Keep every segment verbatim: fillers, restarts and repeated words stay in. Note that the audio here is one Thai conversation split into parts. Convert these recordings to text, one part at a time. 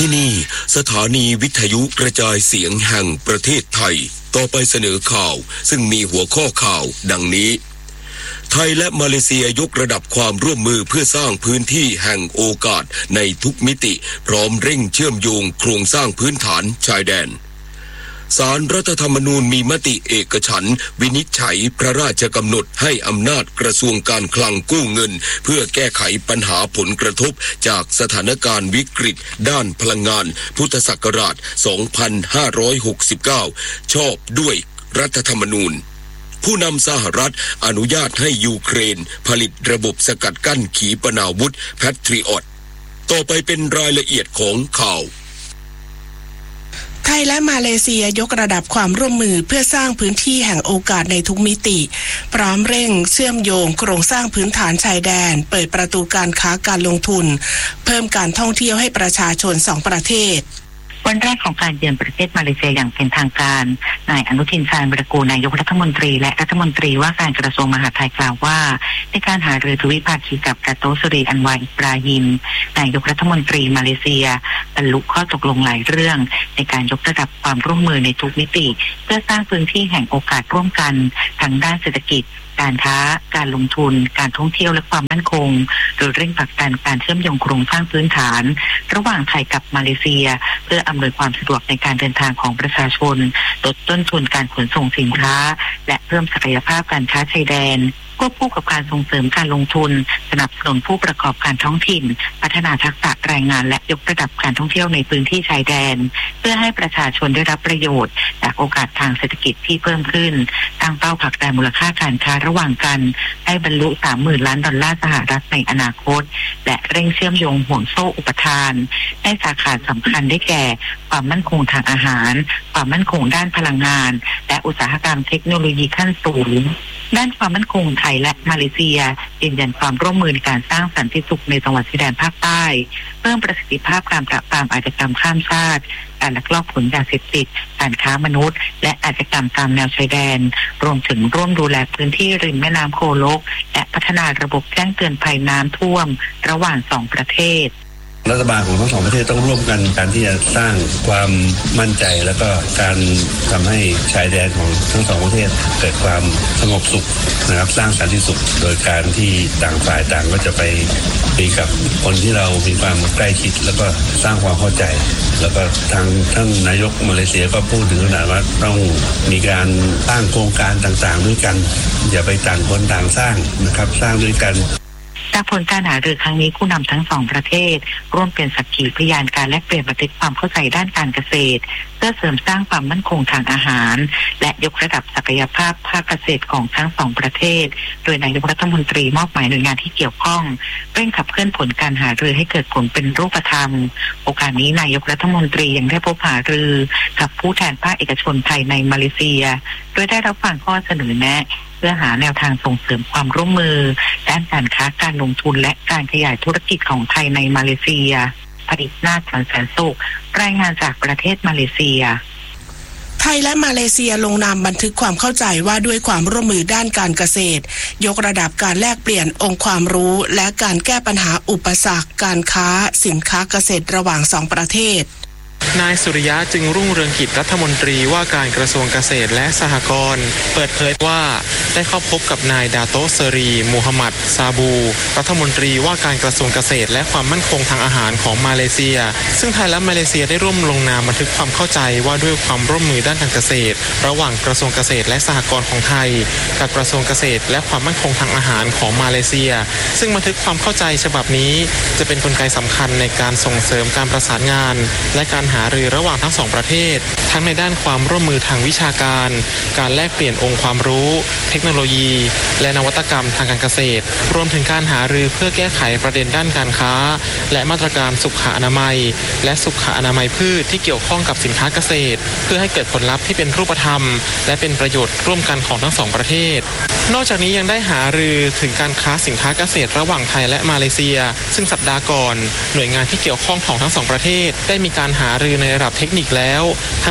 ที่นี่สถานีวิทยุกระจายเสียงแห่งประเทศไทยต่อไปเสนอข่าวซึ่งมีหัวข้อข่าวดังนี้ไทยและมาเลเซียยกระดับความร่วมมือเพื่อสร้างพื้นที่แห่งโอกาสในทุกมิติพร้อมเร่งเชื่อมโยงโครงสร้างพื้นฐานชายแดนศาลรัฐธรรมนูญมีมติเอกฉันท์วินิจฉัยพระราชกำหนดให้อำนาจกระทรวงการคลังกู้เงินเพื่อแก้ไขปัญหาผลกระทบจากสถานการณ์วิกฤตด้านพลังงานพุทธศักราชสองพันห้าร้อยหกสิบเก้าชอบด้วยรัฐธรรมนูญผู้นำสหรัฐอนุญาตให้ยูเครนผลิตระบบสกัดกั้นขีปนาวุธแพทริอตต่อไปเป็นรายละเอียดของข่าวไทยและมาเลเซียยกระดับความร่วมมือเพื่อสร้างพื้นที่แห่งโอกาสในทุกมิติพร้อมเร่งเชื่อมโยงโครงสร้างพื้นฐานชายแดนเปิดประตูการค้าการลงทุนเพิ่มการท่องเที่ยวให้ประชาชนสองประเทศวันแรกของการเยือนประเทศมาเลเซียอย่างเป็นทางการนายอนุทินชาญวิรากูลนายกรัฐมนตรีและรัฐมนตรีว่าการกระทรวงมหาดไทยกล่าวว่าในการหารือทวิภาคีกับดาโตสุรีอันวาอิบราฮิมนายกรัฐมนตรีมาเลเซียบรรลุข้อตกลงหลายเรื่องในการยกระดับความร่วมมือในทุกมิติเพื่อสร้างพื้นที่แห่งโอกาสร่วมกันทั้งด้านเศรษฐกิจการค้าการลงทุนการท่องเที่ยวและความมั่นคงโดยเร่งผลักดันการเชื่อมโยงโครงสร้างพื้นฐานระหว่างไทยกับมาเลเซียเพื่ออำนวยความสะดวกในการเดินทางของประชาชนลดต้นทุนการขนส่งสินค้าและเพิ่มศักยภาพการค้าชายแดนควบคู่กับการส่งเสริมการลงทุนสนับสนุนผู้ประกอบการท้องถิ่นพัฒนาทักษะแรงงานและยกระดับการท่องเที่ยวในพื้นที่ชายแดนเพื่อให้ประชาชนได้รับประโยชน์จากโอกาสทางเศรษฐกิจที่เพิ่มขึ้นตั้งเป้าผลักดันมูลค่าการค้าระหว่างกันให้บรรลุ สามหมื่น ล้านดอลลาร์สหรัฐในอนาคตและเร่งเชื่อมโยงห่วงโซ่อุปทานในสาขาสำคัญได้แก่ความมั่นคงทางอาหารความมั่นคงด้านพลังงานและอุตสาหกรรมเทคโนโลยีขั้นสูงด้านความมั่นคงไทยและมาเลเซียยืนยันความร่วมมือในการสร้างสันติสุขในจังหวัดชายแดนภาคใต้เพิ่มประสิทธิภาพการปราบปรามอาชญากรรมข้ามชาติการลักลอบขนยาเสพติดการค้ามนุษย์และอาชญากรรมตามแนวชายแดนรวมถึงร่วมดูแลพื้นที่ริมแม่น้ำโขลกและพัฒนาระบบแจ้งเตือนภัยน้ำท่วมระหว่างสองประเทศรัฐบาลของทั้งสองประเทศต้องร่วมกันการที่จะสร้างความมั่นใจแล้วก็การทำให้ชายแดนของทั้งสองประเทศเกิดความสงบสุขนะครับสร้างสันติสุขโดยการที่ต่างฝ่ายต่างก็จะไปคุยกับคนที่เรามีความใกล้ชิดแล้วก็สร้างความเข้าใจแล้วก็ทางท่านนายกมาเลเซียก็พูดถึงขนาดว่าต้องมีการสร้างโครงการต่างๆด้วยกันอย่าไปต่างคนต่างสร้างนะครับสร้างด้วยกันจากผลการหารือครั้งนี้ผู้นำทั้งสองประเทศร่วมเป็นสักขีพยานการแลกเปลี่ยนบันทึกความเข้าใจด้านการเกษตรเพื่อเสริมสร้างความมั่นคงทางอาหารและยกระดับศักยภาพภาคเกษตรของทั้งสองประเทศโดยนายกรัฐมนตรีมอบหมายหน่วยงานที่เกี่ยวข้องเร่งขับเคลื่อนผลการหารือให้เกิดผลเป็นรูปธรรมโอกาสนี้นายกรัฐมนตรียังได้พบหารือกับผู้แทนภาคเอกชนไทยในมาเลเซียโดยได้รับฟังข้อเสนอแนะเพื่อหาแนวทางส่งเสริมความร่วมมือด้านการค้าการลงทุนและการขยายธุรกิจของไทยในมาเลเซียผลิตนาถสันแสนสุขรายงานจากประเทศมาเลเซียไทยและมาเลเซียลงนามบันทึกความเข้าใจว่าด้วยความร่วมมือด้านการเกษตรยกระดับการแลกเปลี่ยนองค์ความรู้และการแก้ปัญหาอุปสรรคการค้าสินค้าเกษตรระหว่างสองประเทศนายสุริยะจึงรุ่งเรืองกิจรัฐมนตรีว่าการกระทรวงเกษตรและสหกรณ์เปิดเผยว่าได้เข้าพบกับนายดาโตเซรีมูฮัมหมัดซาบูรัฐมนตรีว่าการกระทรวงเกษตรและความมั่นคงทางอาหารของมาเลเซียซึ่งไทยและมาเลเซียได้ร่วมลงนามบันทึกความเข้าใจว่าด้วยความร่วมมือด้านการเกษตรระหว่างกระทรวงเกษตรและสหกรณ์ของไทยกับกระทรวงเกษตรและความมั่นคงทางอาหารของมาเลเซียซึ่งบันทึกความเข้าใจฉบับนี้จะเป็นกลไกสำคัญในการส่งเสริมการประสานงานและการหารือระหว่างทั้งสองประเทศทั้งในด้านความร่วมมือทางวิชาการการแลกเปลี่ยนองค์ความรู้เทคโนโลยีและนวัตกรรมทางการเกษตรรวมถึงการหารือเพื่อแก้ไขประเด็นด้านการค้าและมาตรการสุขอนามัยและสุขอนามัยพืชที่เกี่ยวข้องกับสินค้าเกษตรเพื่อให้เกิดผลลัพธ์ที่เป็นรูปธรรมและเป็นประโยชน์ร่วมกันของทั้งสองประเทศนอกจากนี้ยังได้หารือถึงการค้าสินค้าเกษตรระหว่างไทยและมาเลเซียซึ่งสัปดาห์ก่อนหน่วยงานที่เกี่ยวข้องของทั้งสองประเทศได้มีการหารือในระดับเทคนิคแล้วทั้งใน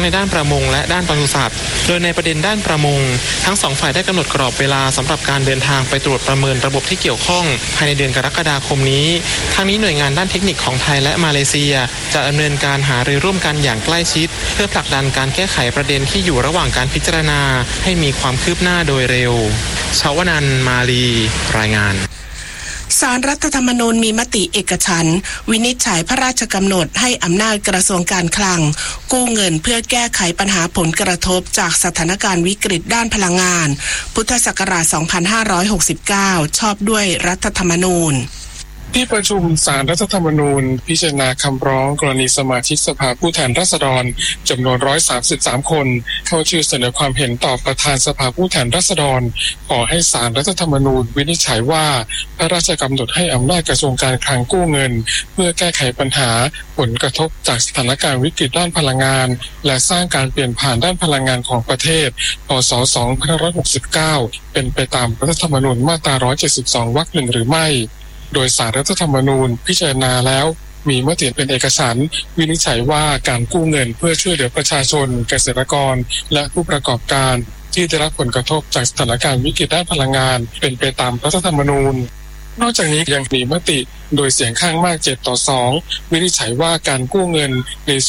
ด้านประมงและด้านปศุสัตว์โดยในประเด็นด้านประมงทั้งสองฝ่ายได้กำหนดกรอบเวลาสำหรับการเดินทางไปตรวจประเมินระบบที่เกี่ยวข้องภายในเดือนกรกฎาคมนี้ทั้งนี้หน่วยงานด้านเทคนิคของไทยและมาเลเซียจะดำเนินการหารือร่วมกันอย่างใกล้ชิดเพื่อผลักดันการแก้ไขประเด็นที่อยู่ระหว่างการพิจารณาให้มีความคืบหน้าโดยเร็วชาวนันท์มาลีรายงานศาลรัฐธรรมนูญมีมติเอกฉันท์วินิจฉัยพระราชกำหนดให้อำนาจกระทรวงการคลังกู้เงินเพื่อแก้ไขปัญหาผลกระทบจากสถานการณ์วิกฤตด้านพลังงานพุทธศักราชสองพันห้าร้อยหกสิบเก้าชอบด้วยรัฐธรรมนูญที่ประชุมศาลรัฐธรรมนูญพิจารณาคำร้องกรณีสมาชิกสภาผู้แทนราษฎรจำนวนหนึ่งร้อยสามสิบสามคนเข้าชื่อเสนอความเห็นต่อประธานสภาผู้แทนราษฎรขอให้ศาลรัฐธรรมนูญวินิจฉัยว่าพระราชกำหนดให้อำนาจกระทรวงการคลังกู้เงินเพื่อแก้ไขปัญหาผลกระทบจากสถานการณ์วิกฤตด้านพลังงานและสร้างการเปลี่ยนผ่านด้านพลังงานของประเทศพ.ศ. สองพันห้าร้อยหกสิบเก้าเป็นไปตามรัฐธรรมนูญมาตราหนึ่งร้อยเจ็ดสิบสองวรรคหนึ่งหรือไม่โดยศาลรัฐธรรมนูญพิจารณาแล้วมีมติเป็นเอกฉันท์วินิจฉัยว่าการกู้เงินเพื่อช่วยเหลือประชาชนเกษตรกรและผู้ประกอบการที่ได้รับผลกระทบจากสถานการณ์วิกฤตด้านพลังงานเป็นไปตามรัฐธรรมนูญนอกจากนี้ยังมีมติโดยเสียงข้างมากเจ็ดต่อสองวินิจฉัยว่าการกู้เงินใน